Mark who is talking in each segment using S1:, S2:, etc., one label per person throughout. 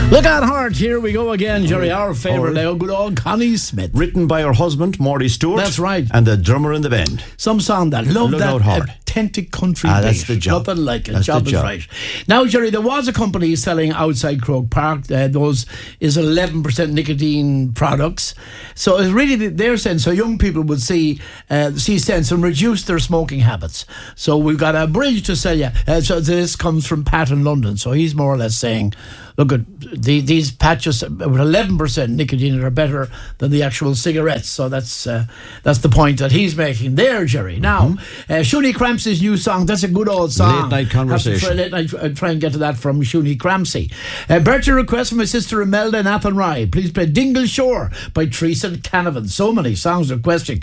S1: Look at Heart, here we go again, Jerry, our favourite, good old Connie Smith.
S2: Written by her husband, Morty Stewart.
S1: That's right.
S2: And the drummer in the band.
S1: Some song that love
S2: Look
S1: that
S2: Out Heart.
S1: authentic country beat.
S2: That's the job.
S1: Nothing like it.
S2: That's
S1: Job
S2: the
S1: is
S2: job.
S1: right. Now, Jerry, there was a company selling outside Croke Park. Those is 11% nicotine products. So it's really their sense. So young people would see sense and reduce their smoking habits. So we've got a bridge to sell you. So this comes from Pat in London. So he's more or less saying, look at these patches with 11% nicotine are better than the actual cigarettes. So that's the point that he's making there, Jerry. Now, Shuni Cramsey's new song, that's a good old song.
S2: Late night conversation.
S1: Late night, try and get to that from Shuni Cramsey. Birthday request from my sister Imelda in Athenry. Please play Dingle Shore by Teresa Canavan. So many songs requested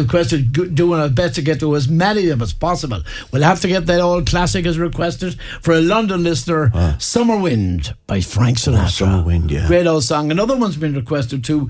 S1: doing our best to get to as many of them as possible. We'll have to get that old classic as requested for a London listener, Summer Wind by Frank Sinatra.
S2: Summer Wind, yeah.
S1: Great old song. Another one's been requested too,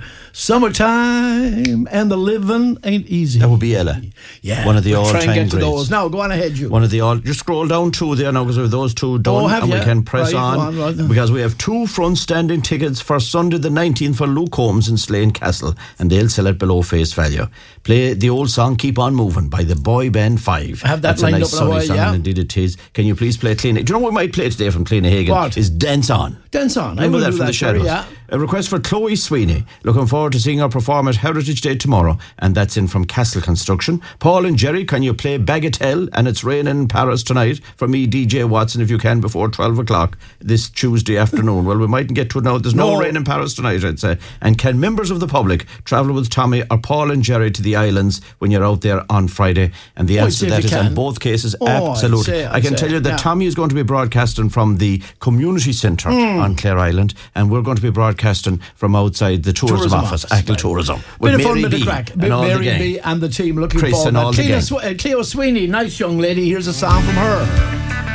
S1: Summertime and the Living Ain't Easy.
S2: That would be Ella.
S1: Yeah.
S2: One of the
S1: we'll
S2: all-time
S1: try and get to
S2: greats.
S1: those. Now, go on ahead, you.
S2: One of the just scroll down two there now because we have those two done
S1: have
S2: and
S1: you?
S2: we can press
S1: Right,
S2: on,
S1: go on, right.
S2: because we have two front standing tickets for Sunday the 19th for Luke Holmes in Slane Castle, and they'll sell it below face value. Play the old song Keep On Moving by the Boy Band 5.
S1: I have that
S2: That's
S1: lined
S2: a nice
S1: up in a while,
S2: sunny song,
S1: yeah.
S2: and indeed it is. Can you please play Clean? Do you know what we might play today from Clean Hagen?
S1: What?
S2: Is Dance On.
S1: Dance On. I
S2: Remember
S1: will
S2: that
S1: do
S2: from the
S1: Jerry,
S2: Shadows.
S1: yeah.
S2: A request for Chloe Sweeney. Looking forward to seeing her perform at Heritage Day tomorrow, and that's in from Castle Construction. Paul and Jerry, can you play Bagatelle and It's Raining in Paris tonight for me, DJ Watson, if you can, before 12 o'clock this Tuesday afternoon? Well, we mightn't get to it now. There's no rain in Paris tonight, I'd say. And can members of the public travel with Tommy or Paul and Jerry to the islands when you're out there on Friday? And the answer to that is in both cases, absolutely. I can tell you that Tommy is going to be broadcasting from the community centre on Clare Island, and we're going to be broadcasting from outside the tourism office, Ackle Tourism, with
S1: bit of fun,
S2: Mary
S1: bit
S2: B
S1: of crack.
S2: and all the
S1: Mary
S2: gang.
S1: B and the team looking
S2: Chris
S1: forward.
S2: and all the gang.
S1: Cleo Sweeney, nice young lady. Here's a song from her.